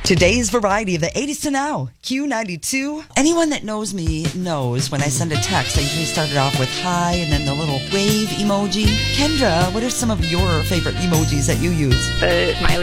Today's variety of the 80s to now, Q92. Anyone that knows me knows when I send a text, I usually start it off with hi and then the little wave emoji. Kendra, what are some of your favorite emojis that you use? The smiley